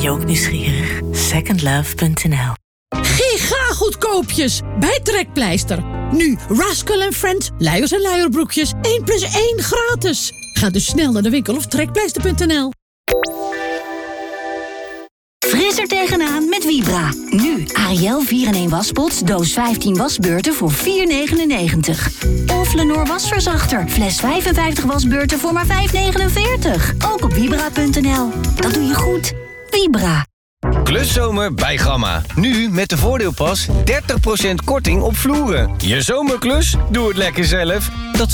je ook nieuwsgierig? Secondlove.nl. Giga goedkoopjes bij Trekpleister. Nu Rascal Friends, luiers en luierbroekjes. 1+1 gratis. Ga dus snel naar de winkel of trekpleister.nl. Fris er tegenaan met Vibra. Nu Ariel 4-in-1 waspots, doos 15 wasbeurten voor €4,99. Of Lenor wasverzachter, fles 55 wasbeurten voor maar €5,49. Ook op Vibra.nl. Dat doe je goed. Vibra. Kluszomer bij Gamma. Nu met de voordeelpas 30% korting op vloeren. Je zomerklus? Doe het lekker zelf. Dat